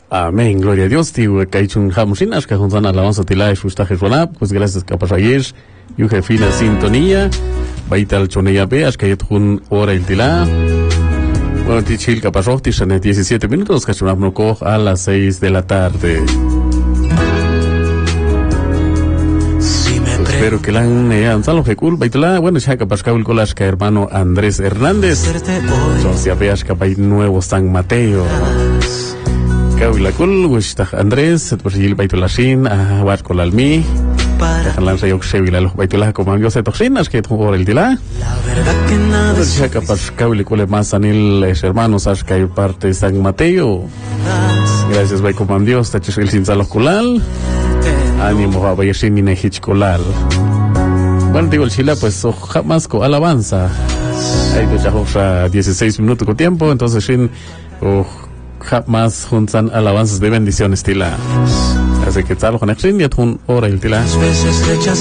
Amén, gloria a Dios, tío, que ha hecho un jamusín, que juntan alabanza tila y fustaje suena, pues gracias capaz ayer, y jefina sintonía, baita al choneya be, que hay un hora el tila. Bueno, tichil capaz rohti, son 17 minutos, que son a las 6 de la tarde. Espero que la han salo cool, baitula, bueno, ya capaz que el que hermano Andrés Hernández, socia veas que hay nuevo San Mateo. Kawila kul wistah Andrés persil baitula sin wat kolalmi kalan sayok sewila lo baitula komangyo se toxinas que tu por el dila ya capaz kawila kul más anil hermanos as que parte San Mateo. Gracias bay comandio sta chisil sin salos kulal ánimo a bay sin mine hichkolal. Bueno, digo el chila pues jamás ko alabanza hay de ya 16 minutos con tiempo, entonces sin más juntan alabanzas de bendiciones tila. Así que tal con el ya tun hora el tila.